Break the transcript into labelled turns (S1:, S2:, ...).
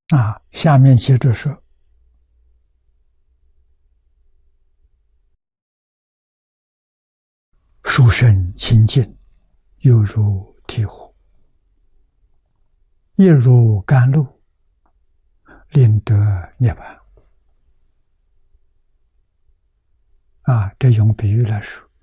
S1: 下面接着说，殊胜清净，犹如醍醐，亦如甘露，令得涅槃。这用比喻来说，